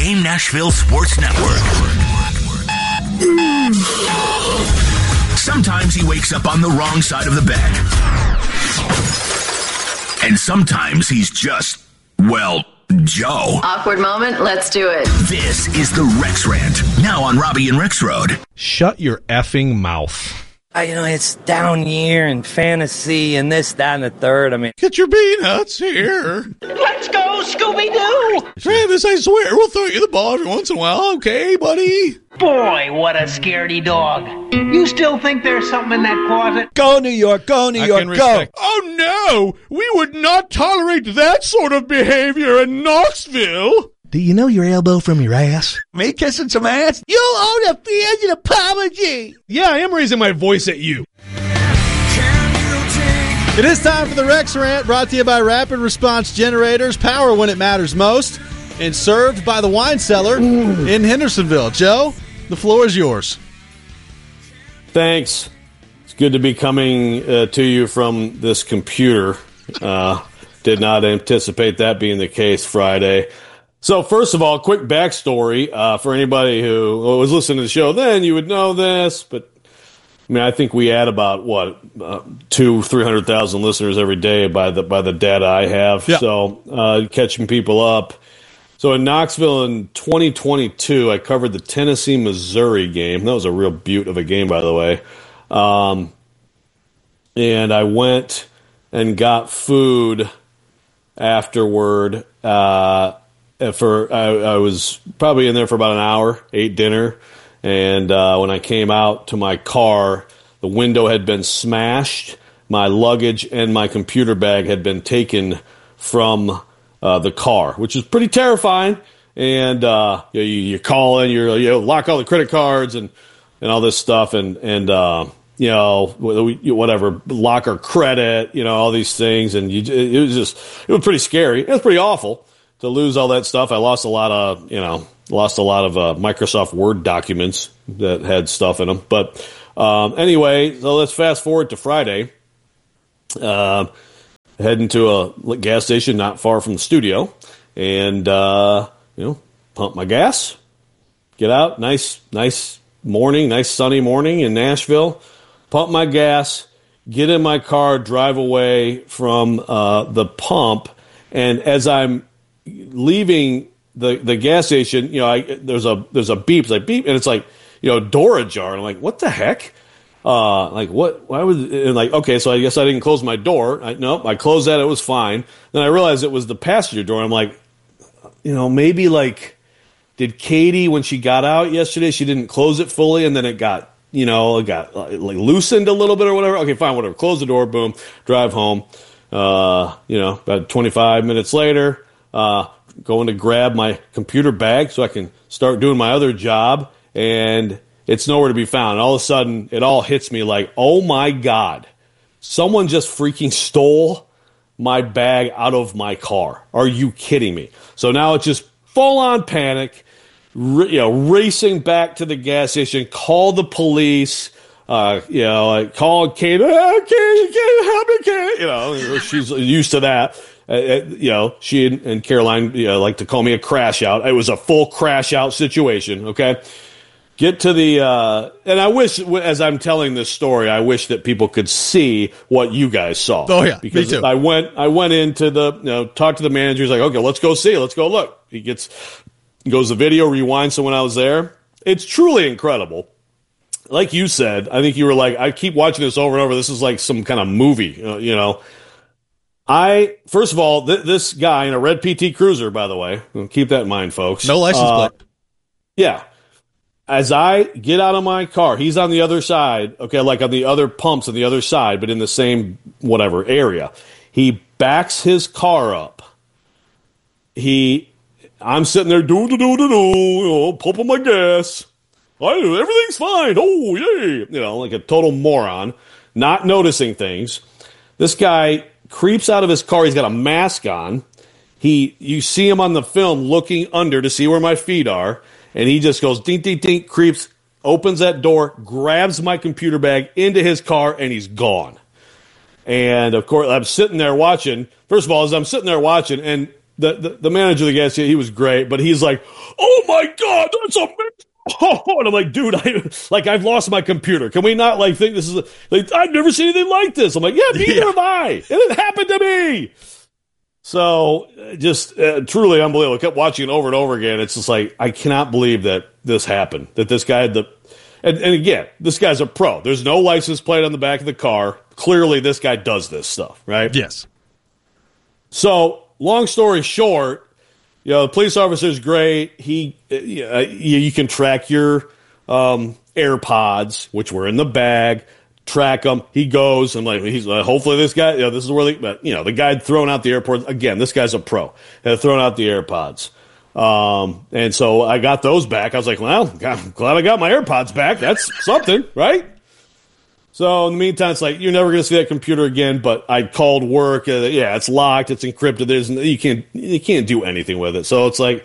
Game Nashville Sports Network. Sometimes he wakes up on the wrong side of the bed. And sometimes he's just, well, Joe. Awkward moment, let's do it. This is the Rex Rant, now on Robbie and Rex Road. Shut your effing mouth. It's down year and fantasy and this, that, and the third. Get your peanuts here. Let's go, Scooby-Doo! Travis, I swear, we'll throw you the ball every once in a while, okay, buddy? Boy, what a scaredy dog. You still think there's something in that closet? Go, New York, go, New York, go. Oh, no! We would not tolerate that sort of behavior in Knoxville! Do you know your elbow from your ass? Me kissing some ass? You owe the fans an apology! Yeah, I am raising my voice at you. It is time for the Rex Rant, brought to you by Rapid Response Generators, power when it matters most, and served by the Wine Cellar in Hendersonville. Joe, the floor is yours. Thanks. It's good to be coming to you from this computer. Did not anticipate that being the case Friday. So first of all, quick backstory for anybody who was listening to the show then, you would know this, but I think we add about 300,000 listeners every day by the data I have. Yeah. So catching people up. So in Knoxville in 2022, I covered the Tennessee-Missouri game. That was a real beaut of a game, by the way. And I went and got food afterward. I was probably in there for about an hour, ate dinner, and when I came out to my car, the window had been smashed, my luggage and my computer bag had been taken from the car, which is pretty terrifying. And you call in, you lock all the credit cards and all this stuff, and whatever, lock our credit, all these things, and it was pretty scary. It was pretty awful to lose all that stuff. I lost a lot of Microsoft Word documents that had stuff in them. But anyway, so let's fast forward to Friday. Heading to a gas station not far from the studio, and pump my gas, get out. Nice morning, nice sunny morning in Nashville. Pump my gas, get in my car, drive away from the pump, and as I'm leaving the gas station, there's a beep, it's like beep, and it's like, door ajar. And I'm like, what the heck? What? Why would? And like, okay, so I guess I didn't close my door. I closed that. It was fine. Then I realized it was the passenger door. I'm like, maybe did Katie, when she got out yesterday, she didn't close it fully, and then it got loosened a little bit or whatever. Okay, fine, whatever. Close the door, boom, drive home. About 25 minutes later, going to grab my computer bag so I can start doing my other job, and it's nowhere to be found. And all of a sudden, it all hits me like, oh my God, someone just freaking stole my bag out of my car. Are you kidding me? So now it's just full-on panic, racing back to the gas station, call the police, I called Kate, Kate, help me, Kate. She's used to that. She and Caroline like to call me a crash out. It was a full crash out situation, okay? Get to the, and I wish, as I'm telling this story, I wish that people could see what you guys saw. Oh, yeah, because me too. I went into talked to the manager. He's like, okay, let's go see, let's go look. He goes the video, rewinds to when I was there. It's truly incredible. Like you said, I think you were like, I keep watching this over and over. This is like some kind of movie, First of all, this guy in a red PT Cruiser, by the way, keep that in mind, folks. No license plate. Yeah. As I get out of my car, he's on the other side, okay, like on the other pumps on the other side, but in the same whatever area. He backs his car up. I'm sitting there, pumping my gas. Everything's fine. Oh, yay. Like a total moron, not noticing things. This guy creeps out of his car. He's got a mask on. You see him on the film looking under to see where my feet are. And he just goes, dink, dink, dink, creeps, opens that door, grabs my computer bag into his car, and he's gone. And, of course, I'm sitting there watching. First of all, as I'm sitting there watching, and the manager of the gas station, he was great, but he's like, "Oh my God, that's amazing." And I'm like, dude, I've lost my computer. Can we not think this is I've never seen anything like this. I'm like, yeah, neither have I. And it happened to me. So just truly unbelievable. I kept watching it over and over again. It's just like, I cannot believe that this happened, that this guy had and again, this guy's a pro. There's no license plate on the back of the car. Clearly this guy does this stuff, right? Yes. So long story short, the police officer's great. You can track your AirPods, which were in the bag, track them. He goes and he's like, hopefully this guy, this is where the guy had thrown out the airport. Again, this guy's a pro. Had thrown out the AirPods. And so I got those back. I was like, well, I'm glad I got my AirPods back. That's something, right? So in the meantime, it's like, you're never going to see that computer again, but I called work. It's locked. It's encrypted. You can't do anything with it. So it's like,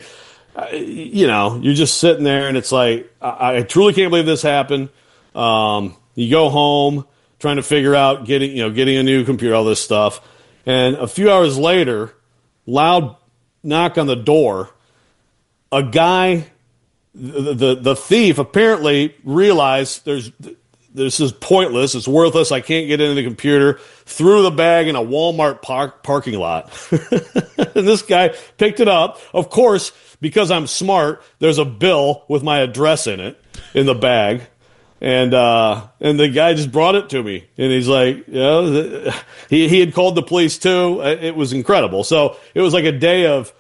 you're just sitting there and it's like, I truly can't believe this happened. You go home trying to figure out getting a new computer, all this stuff. And a few hours later, loud knock on the door. A guy, the thief apparently realized this is pointless. It's worthless. I can't get into the computer. Threw the bag in a Walmart parking lot. And this guy picked it up. Of course, because I'm smart, there's a bill with my address in it in the bag. And the guy just brought it to me. And he's like, he had called the police too. It was incredible. So it was like a day of,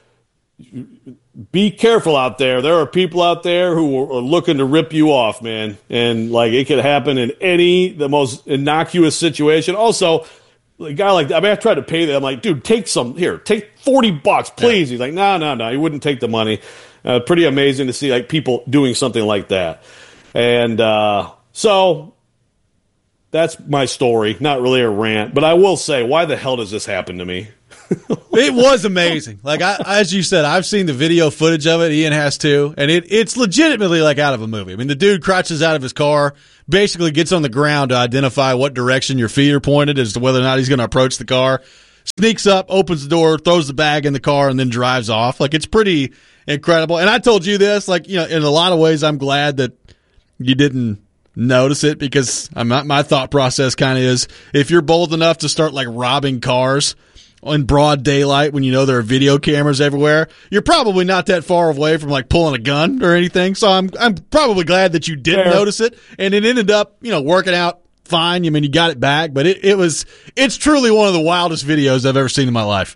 be careful out there. There are people out there who are looking to rip you off, man. And it could happen in the most innocuous situation. Also, a guy like that, I tried to pay them. I'm like, dude, take $40, please. Yeah. He's like, no. He wouldn't take the money. Pretty amazing to see people doing something like that. And so that's my story. Not really a rant, but I will say, why the hell does this happen to me? It was amazing. As you said, I've seen the video footage of it. Ian has too. And it's legitimately out of a movie. I mean, the dude crouches out of his car, basically gets on the ground to identify what direction your feet are pointed as to whether or not he's going to approach the car, sneaks up, opens the door, throws the bag in the car, and then drives off. It's pretty incredible. And I told you this, in a lot of ways, I'm glad that you didn't notice it, because my thought process kind of is, if you're bold enough to start robbing cars in broad daylight when there are video cameras everywhere, you're probably not that far away from pulling a gun or anything. So I'm probably glad that you didn't notice it, and it ended up working out fine. I mean, you got it back, but it's truly one of the wildest videos I've ever seen in my life.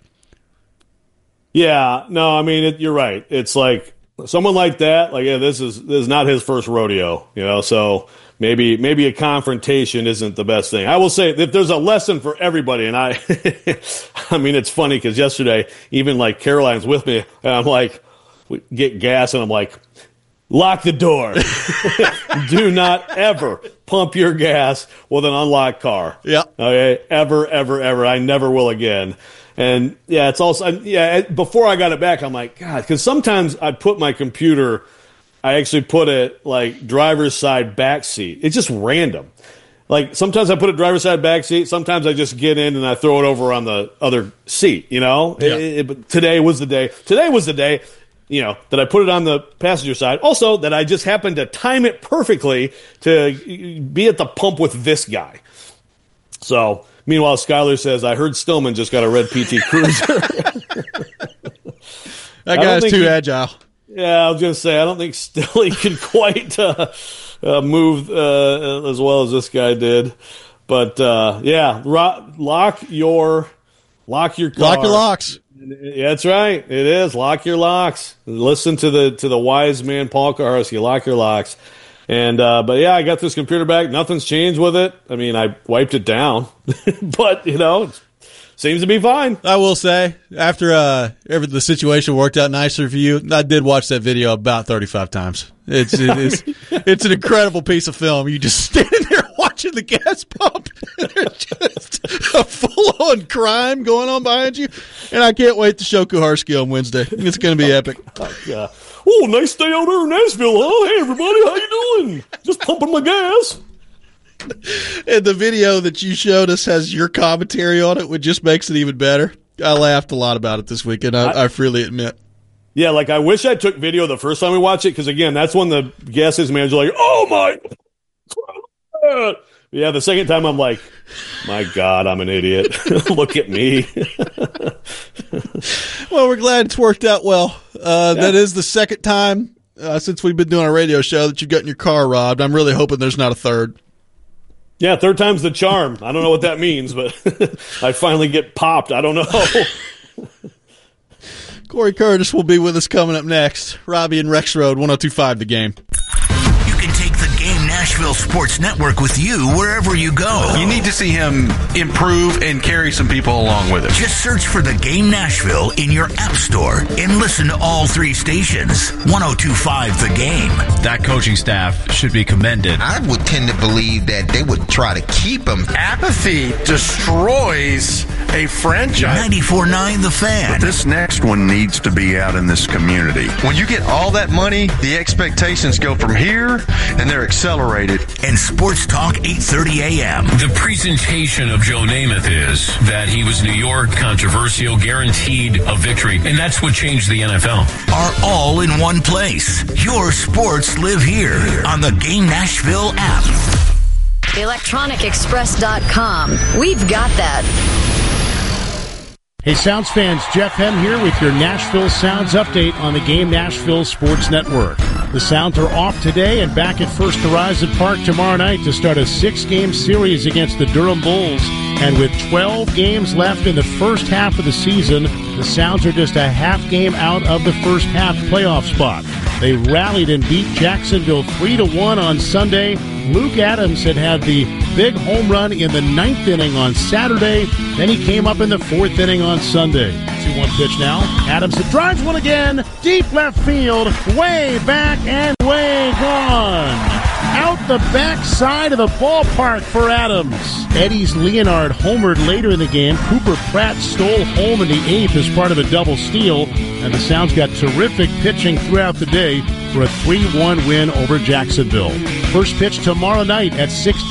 Yeah, no, I mean, you're right. It's like someone like that, this is not his first rodeo, so maybe a confrontation isn't the best thing. I will say, if there's a lesson for everybody, and I mean, it's funny because yesterday, even Caroline's with me, and I'm like, we get gas, and I'm like, lock the door. Do not ever pump your gas with an unlocked car. Yeah. Okay. Ever, ever, ever. I never will again. And it's also, before I got it back, I'm like, God, because sometimes I put my computer, I actually put it driver's side back seat. It's just random. Sometimes I put it driver's side back seat. Sometimes I just get in and I throw it over on the other seat, Yeah. But today was the day. Today was the day, that I put it on the passenger side. Also, that I just happened to time it perfectly to be at the pump with this guy. So, meanwhile, Skyler says, I heard Stillman just got a red PT Cruiser. That guy's too agile. Yeah, I was going to say, I don't think Stilly can quite move as well as this guy did. But, lock your car. Lock your locks. Yeah, that's right. It is. Lock your locks. Listen to the wise man, Paul Kaharski. Lock your locks. And but I got this computer back. Nothing's changed with it. I mean, I wiped it down, but it seems to be fine. I will say, after the situation worked out nicer for you, I did watch that video about 35 times. It's an incredible piece of film. You just standing there watching the gas pump. There's just a full-on crime going on behind you, and I can't wait to show Kuharski on Wednesday. It's going to be epic. Oh, nice day out there in Nashville, huh? Hey, everybody, how you doing? Just pumping my gas. And the video that you showed us has your commentary on it, which just makes it even better. laughed a lot about it this weekend, I freely admit. Yeah, like I wish I took video the first time we watched it, because again, that's when the gas station manager like, oh my. Yeah, the second time I'm like, my God, I'm an idiot. Look at me. Well, we're glad it's worked out well. That is the second time since we've been doing our radio show that you've gotten your car robbed. I'm really hoping there's not a third. Yeah, third time's the charm. I don't know what that means, but I finally get popped. I don't know. Corey Curtis will be with us coming up next. Robbie and Rex Road, 102.5 The Game. You can take the Game Nashville Sports Network with you wherever you go. You need to see him improve and carry some people along with him. Just search for the Game Nashville in your app store and listen to all 3 stations. 102.5 The Game. That coaching staff should be commended. I would tend to believe that they would try to keep him. Apathy destroys a franchise. 94.9 The Fan. But this next one needs to be out in this community. When you get all that money, the expectations go from here, and they're accelerated. And Sports Talk 8:30 a.m. The presentation of Joe Namath is that he was New York, controversial, guaranteed a victory, and that's what changed the NFL. Are all in one place. Your sports live here on the Game Nashville app. ElectronicExpress.com. We've got that. Hey, Sounds fans, Jeff Hem here with your Nashville Sounds update on the Game Nashville Sports Network. The Sounds are off today and back at First Horizon Park tomorrow night to start a 6-game series against the Durham Bulls. And with 12 games left in the first half of the season, the Sounds are just a half game out of the first half playoff spot. They rallied and beat Jacksonville 3-1 on Sunday. Luke Adams had the big home run in the 9th inning on Saturday. Then he came up in the 4th inning on Sunday. 2-1 pitch now. Adams drives one again. Deep left field. Way back and way gone. Out the back side of the ballpark for Adams. Eddie's Leonard homered later in the game. Cooper Pratt stole home in the 8th as part of a double steal. And the Sounds got terrific pitching throughout the day for a 3-1 win over Jacksonville. First pitch tomorrow night at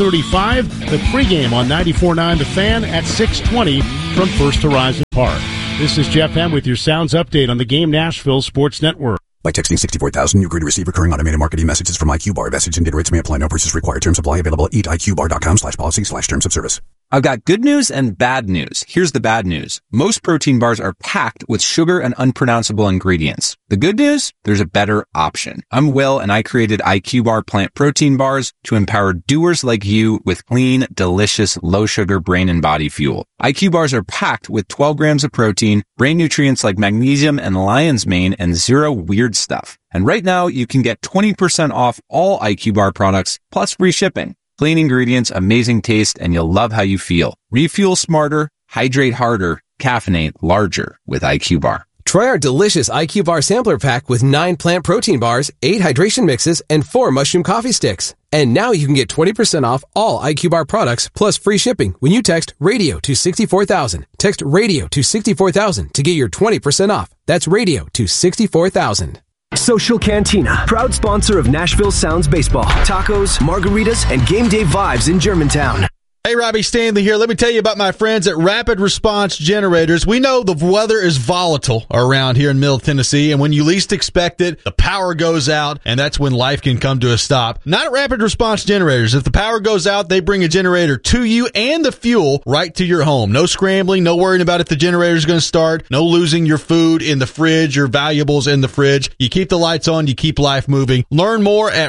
6:35. The pregame on 94.9 The Fan at 6:20 from First Horizon Park. This is Jeff M. with your Sounds update on the Game Nashville Sports Network. By texting 64,000, you agree to receive recurring automated marketing messages from IQ Bar. Message and data rates may apply. No purchase required. Terms apply. Available at eatiqbar.com/policy/terms of service. I've got good news and bad news. Here's the bad news. Most protein bars are packed with sugar and unpronounceable ingredients. The good news? There's a better option. I'm Will, and I created IQ Bar plant protein bars to empower doers like you with clean, delicious, low-sugar brain and body fuel. IQ Bars are packed with 12 grams of protein, brain nutrients like magnesium and lion's mane, and zero weird stuff. And right now, you can get 20% off all IQ Bar products, plus free shipping. Clean ingredients, amazing taste, and you'll love how you feel. Refuel smarter, hydrate harder, caffeinate larger with IQ Bar. Try our delicious IQ Bar sampler pack with 9 plant protein bars, 8 hydration mixes, and 4 mushroom coffee sticks. And now you can get 20% off all IQ Bar products plus free shipping when you text RADIO to 64,000. Text RADIO to 64,000 to get your 20% off. That's RADIO to 64,000. Social Cantina, proud sponsor of Nashville Sounds Baseball. Tacos, margaritas, and game day vibes in Germantown. Hey, Robbie Stanley here. Let me tell you about my friends at Rapid Response Generators. We know the weather is volatile around here in Middle Tennessee, and when you least expect it, the power goes out, and that's when life can come to a stop. Not at Rapid Response Generators. If the power goes out, they bring a generator to you and the fuel right to your home. No scrambling, no worrying about if the generator's going to start, no losing your food in the fridge, your valuables in the fridge. You keep the lights on, you keep life moving. Learn more at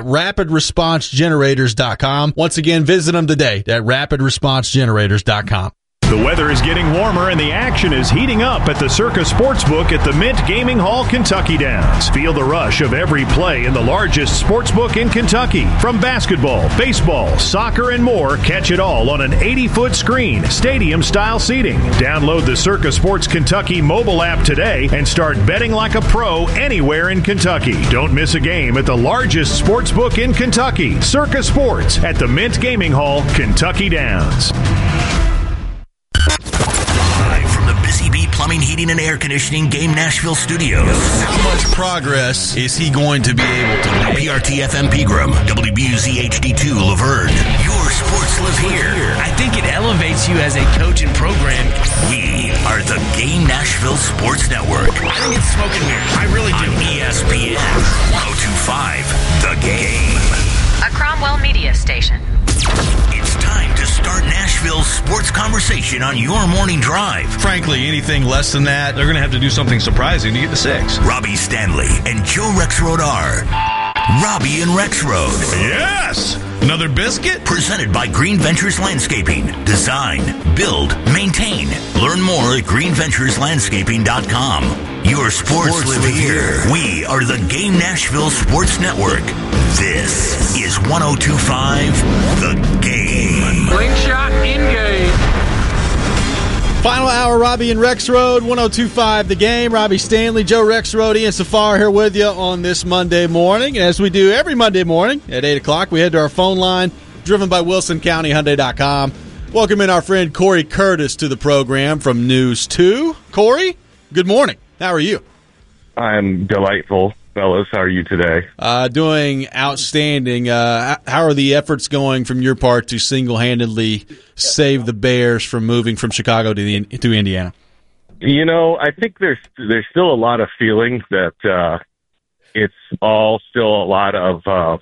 rapidresponsegenerators.com. Once again, visit them today at rapidresponsegenerators.com. The weather is getting warmer and the action is heating up at the Circa Sportsbook at the Mint Gaming Hall, Kentucky Downs. Feel the rush of every play in the largest sportsbook in Kentucky. From basketball, baseball, soccer, and more, catch it all on an 80-foot screen, stadium-style seating. Download the Circa Sports Kentucky mobile app today and start betting like a pro anywhere in Kentucky. Don't miss a game at the largest sportsbook in Kentucky, Circa Sports at the Mint Gaming Hall, Kentucky Downs. Live from the Busy Bee Plumbing, Heating, and Air Conditioning Game Nashville Studios. How much progress is he going to be able to make? PRT FM Pegram, WBUZ HD2 Laverne. Your Your sports live here. I think it elevates you as a coach and program. We are the Game Nashville Sports Network. I think it's smoke and mirrors. I really do. On ESPN 102.5 The Game. A Cromwell media station. It's time to start Nashville's sports conversation on your morning drive. Frankly, anything less than that, they're going to have to do something surprising to get to 6. Robbie Stanley and Joe Rexrode are Robbie and Rexrode. Yes! Another biscuit? Presented by Green Ventures Landscaping. Design, build, maintain. Learn more at greenventureslandscaping.com. Your sports live here. We are the Game Nashville Sports Network. This is 102.5 The Game. Slingshot engage. Final hour, Robbie and Rexrode, 102.5 The Game. Robbie Stanley, Joe Rexrode, Ian Safar here with you on this Monday morning. And as we do every Monday morning at 8 o'clock, we head to our phone line, driven by WilsonCountyHyundai.com. Welcome in our friend Corey Curtis to the program from News 2. Corey, good morning. How are you? I'm delightful, fellas. How are you today? Doing outstanding. How are the efforts going from your part to single-handedly save the Bears from moving from Chicago to Indiana? You know, I think there's still a lot of feeling that it's all still a lot of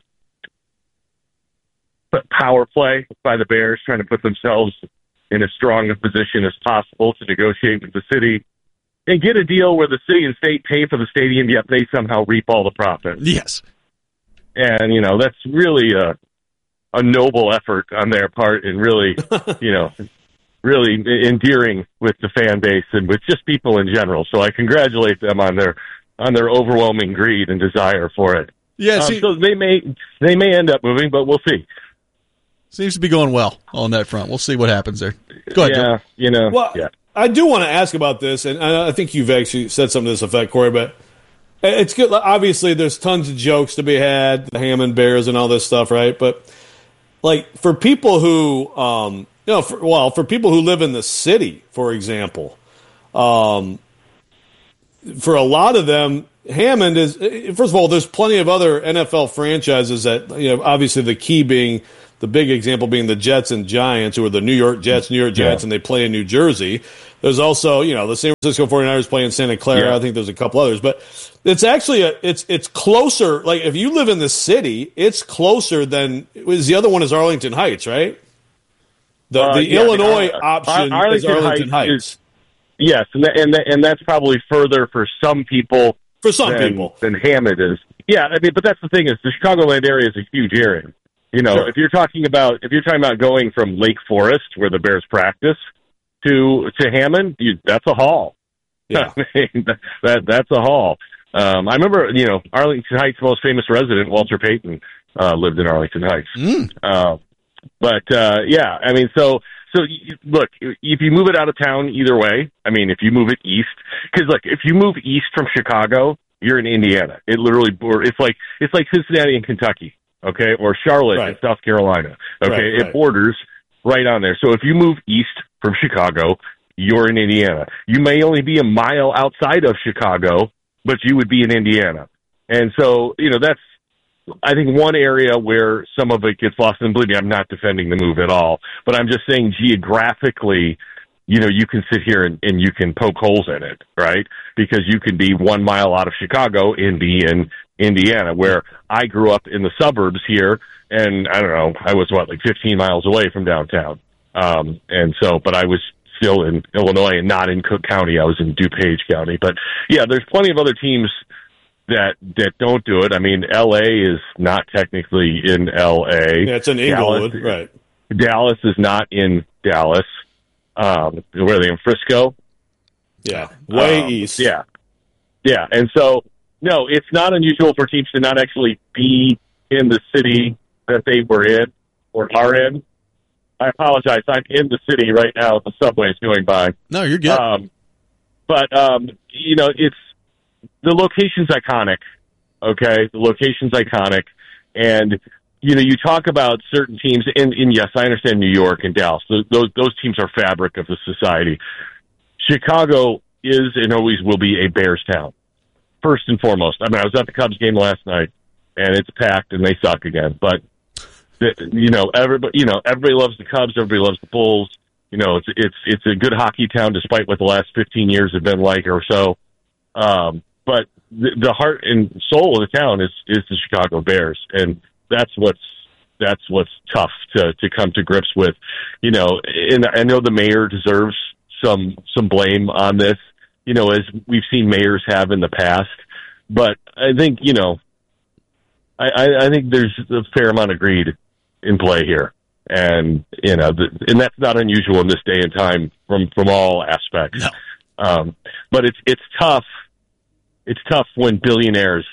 power play by the Bears, trying to put themselves in as strong a position as possible to negotiate with the city and get a deal where the city and state pay for the stadium, yet they somehow reap all the profit. Yes. And, you know, that's really a noble effort on their part and really, you know, really endearing with the fan base and with just people in general. So I congratulate them on their overwhelming greed and desire for it. Yeah, so they may end up moving, but we'll see. Seems to be going well on that front. We'll see what happens there. Go ahead, Joe. You know, well, yeah. I do want to ask about this, and I think you've actually said something to this effect, Corey, but it's good. Obviously, there's tons of jokes to be had, the Hammond Bears and all this stuff, right? But, like, for people who, for people who live in the city, for example, for a lot of them, Hammond is, first of all, there's plenty of other NFL franchises that, you know, obviously the key being, the big example being the Jets and Giants, who are the New York Jets, and they play in New Jersey. There's also, you know, the San Francisco 49ers play in Santa Clara. Yeah. I think there's a couple others. But it's actually, it's closer. Like, if you live in the city, it's closer than, the other one is Arlington Heights, right? The Illinois option is Arlington Heights. Yes, and that's probably further for some people. For some people. Than Hammond is. Yeah, I mean, but that's the thing is the Chicagoland area is a huge area. You know, sure. if you're talking about going from Lake Forest, where the Bears practice, to Hammond, that's a haul. Yeah, I mean, that's a haul. I remember, you know, Arlington Heights' most famous resident, Walter Payton, lived in Arlington Heights. Yeah, I mean, so look, if you move it out of town, either way. I mean, if you move it east, because look, if you move east from Chicago, you're in Indiana. It's like Cincinnati and Kentucky. Okay, or Charlotte in South Carolina. Okay, it borders right on there. So if you move east from Chicago, you're in Indiana. You may only be a mile outside of Chicago, but you would be in Indiana. And so, you know, that's, I think, one area where some of it gets lost. And believe me, I'm not defending the move at all, but I'm just saying geographically, you know, you can sit here and you can poke holes in it, right? Because you could be 1 mile out of Chicago and be in Indiana, where I grew up in the suburbs here, and I don't know, I was like 15 miles away from downtown. And so, but I was still in Illinois and not in Cook County. I was in DuPage County. But yeah, there's plenty of other teams that don't do it. I mean, LA is not technically in LA. Yeah, it's in Inglewood, right? Dallas is not in Dallas. Where are they, in Frisco? Yeah, way east. Yeah. And so, no, it's not unusual for teams to not actually be in the city that they were in or are in. I apologize. I'm in the city right now. The subway's going by. No, you're good. But you know, it's the location's iconic. Okay, the location's iconic, and you know, you talk about certain teams, and yes, I understand New York and Dallas. Those teams are fabric of the society. Chicago is and always will be a Bears town, first and foremost. I mean, I was at the Cubs game last night, and it's packed, and they suck again. But everybody loves the Cubs, everybody loves the Bulls. It's a good hockey town, despite what the last 15 years have been like or so. But the heart and soul of the town is the Chicago Bears, and that's what's tough to come to grips with. And I know the mayor deserves some blame on this, as we've seen mayors have in the past. But I think, I think there's a fair amount of greed in play here. And, and that's not unusual in this day and time from all aspects. No. But it's tough. It's tough when billionaires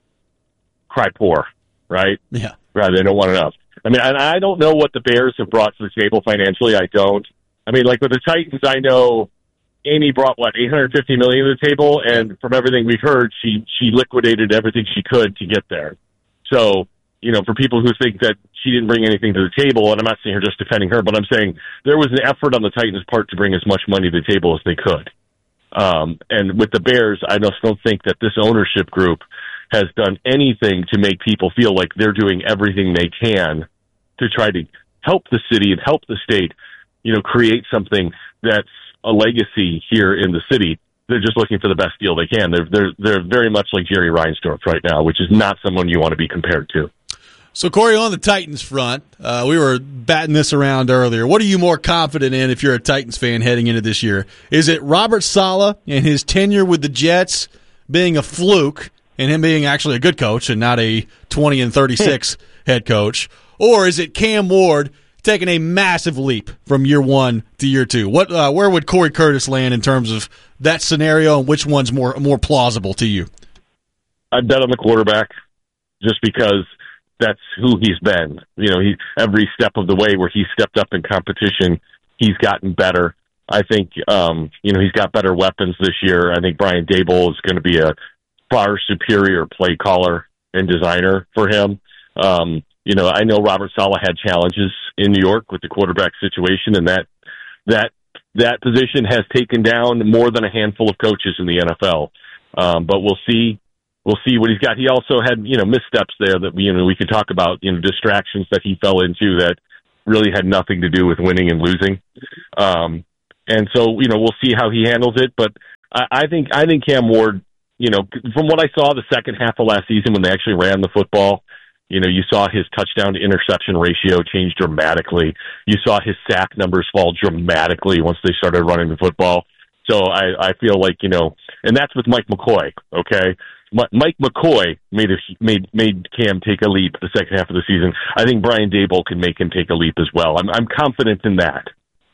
cry poor, right? Yeah. Right. They don't want enough. I mean, and I don't know what the Bears have brought to the table financially. I don't. I mean, like with the Titans, I know Amy brought $850 million to the table, and from everything we've heard, she liquidated everything she could to get there. So, for people who think that she didn't bring anything to the table, and I'm not saying here just defending her, but I'm saying there was an effort on the Titans' part to bring as much money to the table as they could. And with the Bears, I just don't think that this ownership group has done anything to make people feel like they're doing everything they can to try to help the city and help the state, create something that's a legacy here in the city. They're just looking for the best deal they can. They're very much like Jerry Reinsdorf right now, which is not someone you want to be compared to. So, Corey, on the Titans front, we were batting this around earlier. What are you more confident in if you're a Titans fan heading into this year? Is it Robert Saleh and his tenure with the Jets being a fluke and him being actually a good coach and not a 20-36 head coach? Or is it Cam Ward taking a massive leap from year one to year two? Where would Corey Curtis land in terms of that scenario, and which one's more plausible to you? I'd bet on the quarterback just because that's who he's been. Every step of the way where he's stepped up in competition, he's gotten better. I think, he's got better weapons this year. I think Brian Daboll is going to be a far superior play caller and designer for him. I know Robert Saleh had challenges in New York with the quarterback situation, and that position has taken down more than a handful of coaches in the NFL. But we'll see what he's got. He also had, missteps there that we could talk about, distractions that he fell into that really had nothing to do with winning and losing. And so, we'll see how he handles it. But I think Cam Ward, from what I saw the second half of last season when they actually ran the football, you saw his touchdown to interception ratio change dramatically. You saw his sack numbers fall dramatically once they started running the football. So I feel like, and that's with Mike McCoy, okay? Mike McCoy made Cam take a leap the second half of the season. I think Brian Daboll can make him take a leap as well. I'm confident in that.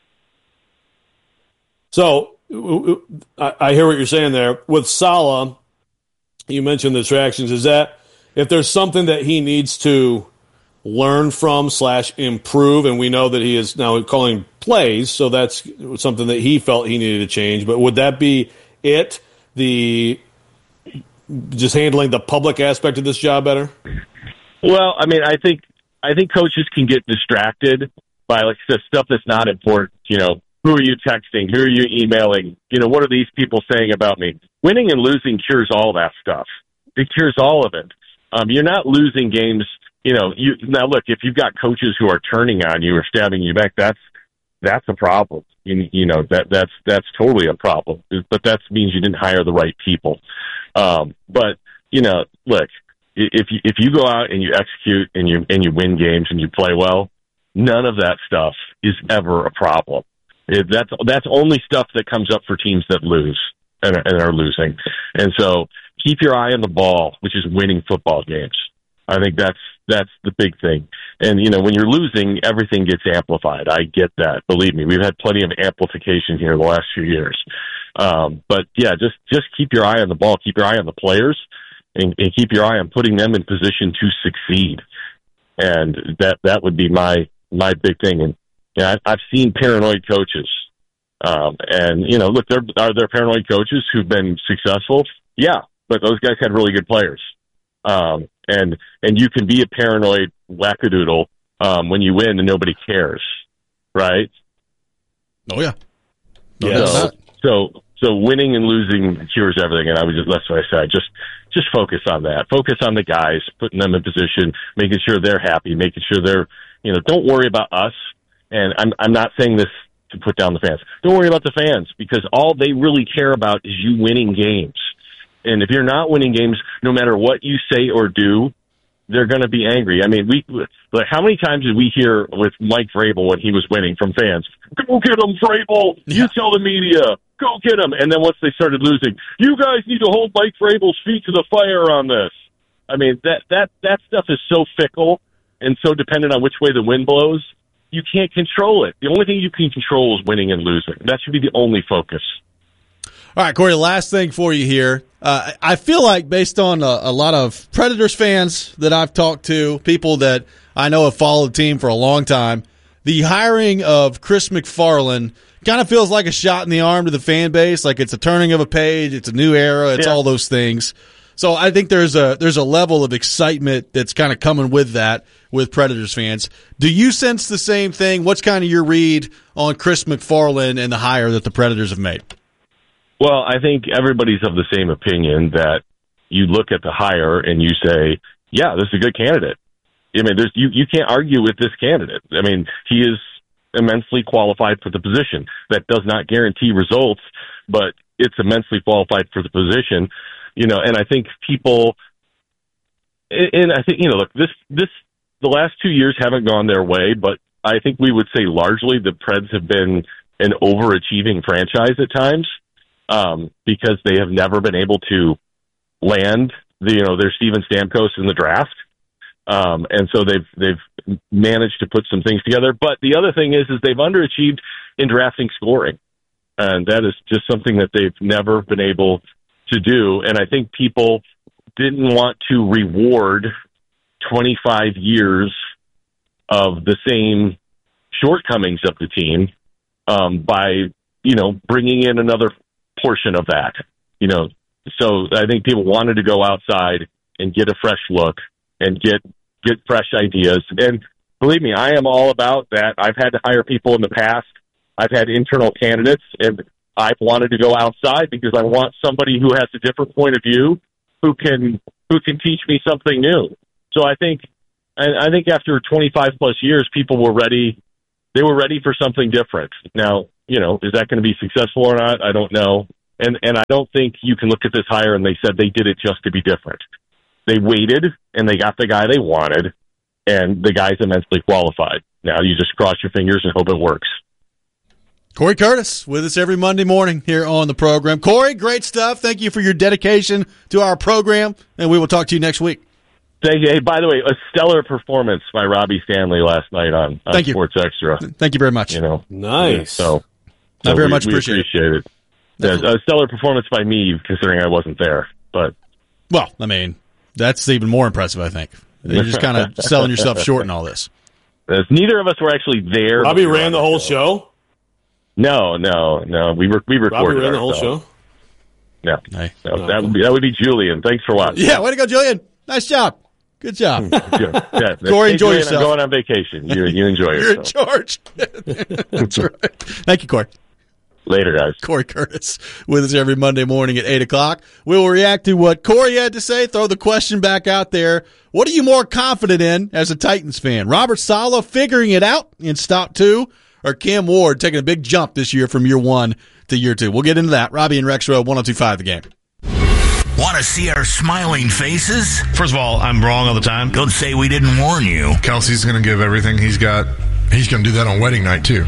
So I hear what you're saying there. With Saleh, you mentioned the distractions. Is that if there's something that he needs to learn from / improve, and we know that he is now calling plays, so that's something that he felt he needed to change. But would that be it? Just handling the public aspect of this job better? Well, I mean, I think coaches can get distracted by stuff that's not important. Who are you texting? Who are you emailing? What are these people saying about me? Winning and losing cures all that stuff. It cures all of it. You're not losing games. Now look, if you've got coaches who are turning on you or stabbing you back, that's a problem. That's totally a problem. But that means you didn't hire the right people. But look, if you go out and you execute and you win games and you play well, none of that stuff is ever a problem. That's only stuff that comes up for teams that lose and are losing. And so keep your eye on the ball, which is winning football games. I think that's the big thing. And, when you're losing, everything gets amplified. I get that. Believe me, we've had plenty of amplification here the last few years. But yeah, just keep your eye on the ball, keep your eye on the players, and keep your eye on putting them in position to succeed. And that would be my big thing. And I've seen paranoid coaches. Look, are there paranoid coaches who've been successful? Yeah, but those guys had really good players. And you can be a paranoid wackadoodle when you win and nobody cares, right? Oh yeah. So winning and losing cures everything, and that's what I said. just focus on that. Focus on the guys, putting them in position, making sure they're happy, making sure they're, don't worry about us. And I'm not saying this to put down the fans. Don't worry about the fans, because all they really care about is you winning games. And if you're not winning games, no matter what you say or do, they're going to be angry. I mean, how many times did we hear with Mike Vrabel when he was winning from fans? Go get him, Vrabel! You tell the media, go get him. And then once they started losing, you guys need to hold Mike Vrabel's feet to the fire on this. I mean, that stuff is so fickle and so dependent on which way the wind blows. You can't control it. The only thing you can control is winning and losing. That should be the only focus. All right, Corey, last thing for you here. I feel like based on a lot of Predators fans that I've talked to, people that I know have followed the team for a long time, the hiring of Chris McFarland kind of feels like a shot in the arm to the fan base, like it's a turning of a page, it's a new era, it's all those things. So I think there's a level of excitement that's kind of coming with that with Predators fans. Do you sense the same thing? What's kind of your read on Chris McFarland and the hire that the Predators have made? Well, I think everybody's of the same opinion that you look at the hire and you say, yeah, this is a good candidate. I mean, you can't argue with this candidate. I mean, he is immensely qualified for the position. That does not guarantee results, but it's immensely qualified for the position. And I think people, and I think, look, the last 2 years haven't gone their way, but I think we would say largely the Preds have been an overachieving franchise at times. Because they have never been able to land their Steven Stamkos in the draft. And so they've managed to put some things together. But the other thing is they've underachieved in drafting scoring. And that is just something that they've never been able to do. And I think people didn't want to reward 25 years of the same shortcomings of the team, by, bringing in another portion of that, so I think people wanted to go outside and get a fresh look and get fresh ideas. And believe me, I am all about that. I've had to hire people in the past. I've had internal candidates, and I've wanted to go outside because I want somebody who has a different point of view, who can teach me something new. So I think after 25 plus years, people were ready. They were ready for something different. Now, is that going to be successful or not? I don't know. And I don't think you can look at this hire and they said they did it just to be different. They waited and they got the guy they wanted, and the guy's immensely qualified. Now you just cross your fingers and hope it works. Corey Curtis with us every Monday morning here on the program. Corey, great stuff. Thank you for your dedication to our program, and we will talk to you next week. Thank you. Hey, by the way, a stellar performance by Robbie Stanley last night on Sports Extra. Thank you very much. Nice. So I very much appreciate it. Yeah, a stellar performance by me, considering I wasn't there. But that's even more impressive, I think. You're just kind of selling yourself short in all this. Neither of us were actually there. Robbie ran the whole show? No. We recorded. Robbie ran the whole show? No. That would be Julian. Thanks for watching. Yeah, way to go, Julian. Nice job. Good job. Yeah, Corey, enjoy Julian, yourself. I'm going on vacation. You enjoy yourself. You're in charge. That's right. Thank you, Corey. Later, guys. Corey Curtis with us every Monday morning at 8 o'clock. We will react to what Corey had to say, throw the question back out there. What are you more confident in as a Titans fan? Robert Saleh figuring it out in stop 2, or Cam Ward taking a big jump this year from year 1 to year 2? We'll get into that. Robbie and Rex Rowe, 102.5 The Game. Want to see our smiling faces? First of all, I'm wrong all the time. Don't say we didn't warn you. Kelsey's going to give everything he's got. He's going to do that on wedding night, too.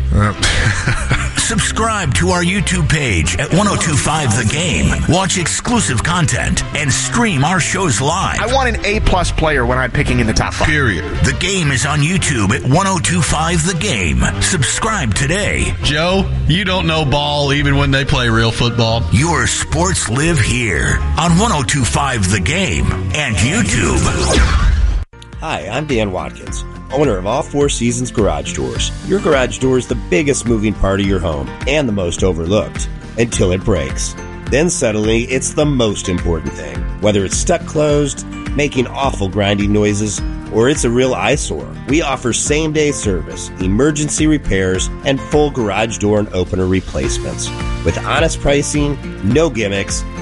Subscribe to our YouTube page at 102.5 The Game. Watch exclusive content and stream our shows live. I want an A-plus player when I'm picking in the top 5. Period. The Game is on YouTube at 102.5 The Game. Subscribe today. Joe, you don't know ball even when they play real football. Your sports live here on 102.5 The Game and YouTube. Hi, I'm Dan Watkins, owner of All Four Seasons Garage Doors. Your garage door is the biggest moving part of your home and the most overlooked until it breaks. Then suddenly, it's the most important thing. Whether it's stuck closed, making awful grinding noises, or it's a real eyesore, we offer same-day service, emergency repairs, and full garage door and opener replacements. With honest pricing, no gimmicks,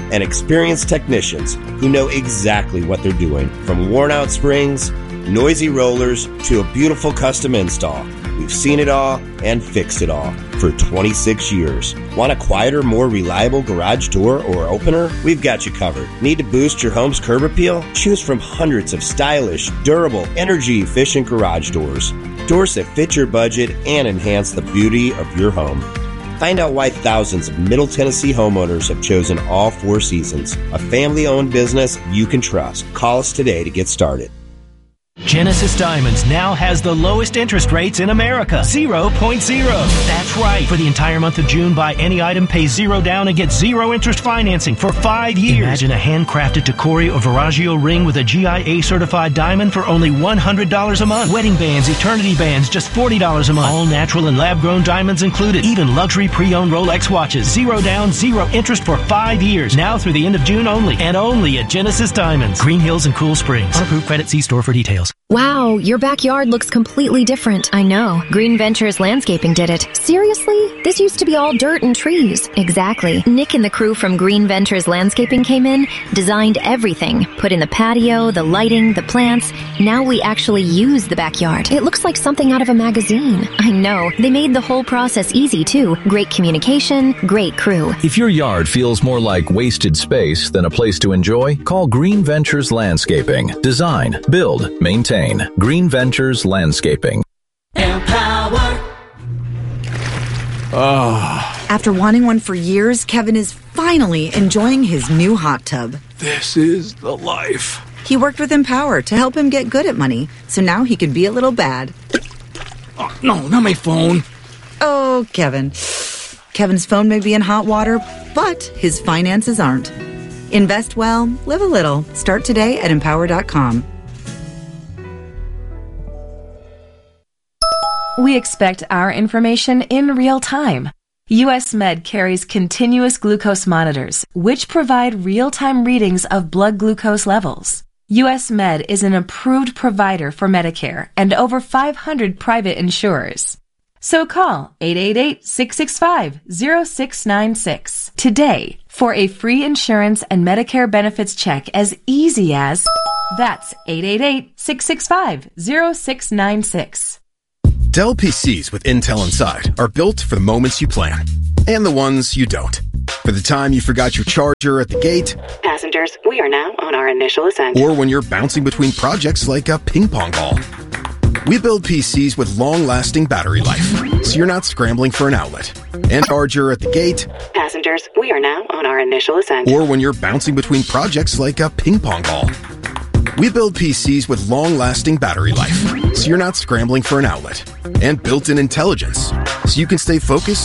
and experienced technicians who know exactly what they're doing. From worn-out springs, noisy rollers, to a beautiful custom install, we've seen it all and fixed it all for 26 years. Want a quieter, more reliable garage door or opener? We've got you covered. Need to boost your home's curb appeal? Choose from hundreds of stylish, durable, energy-efficient garage doors. Doors that fit your budget and enhance the beauty of your home. Find out why thousands of Middle Tennessee homeowners have chosen All Four Seasons, a family-owned business you can trust. Call us today to get started. Genesis Diamonds now has the lowest interest rates in America. 0.0. That's right. For the entire month of June, buy any item, pay $0 down, and get 0 interest financing for 5 years. Imagine a handcrafted Tacori or Veragio ring with a GIA certified diamond for only $100 a month. Wedding bands, eternity bands, just $40 a month. All natural and lab-grown diamonds included. Even luxury pre-owned Rolex watches. 0 down, 0 interest for 5 years. Now through the end of June only. And only at Genesis Diamonds. Green Hills and Cool Springs. Unapproved credit. See store for details. Wow, your backyard looks completely different. I know. Green Ventures Landscaping did it. Seriously? This used to be all dirt and trees. Exactly. Nick and the crew from Green Ventures Landscaping came in, designed everything, put in the patio, the lighting, the plants. Now we actually use the backyard. It looks like something out of a magazine. I know. They made the whole process easy, too. Great communication, great crew. If your yard feels more like wasted space than a place to enjoy, call Green Ventures Landscaping. Design, build, maintain. Green Ventures Landscaping. Empower. After wanting one for years, Kevin is finally enjoying his new hot tub. This is the life. He worked with Empower to help him get good at money, so now he can be a little bad. Oh, no, not my phone. Oh, Kevin. Kevin's phone may be in hot water, but his finances aren't. Invest well, live a little. Start today at Empower.com. We expect our information in real time. US Med carries continuous glucose monitors, which provide real-time readings of blood glucose levels. US Med is an approved provider for Medicare and over 500 private insurers. So call 888-665-0696 today for a free insurance and Medicare benefits check as easy as... That's 888-665-0696. Dell PCs with Intel inside are built for the moments you plan and the ones you don't. For the time you forgot your charger at the gate. Passengers, we are now on our initial ascent. Or when you're bouncing between projects like a ping pong ball. We build PCs with long-lasting battery life, so you're not scrambling for an outlet. And charger at the gate. Passengers, we are now on our initial ascent. Or when you're bouncing between projects like a ping pong ball. We build PCs with long-lasting battery life, so you're not scrambling for an outlet. And built-in intelligence, so you can stay focused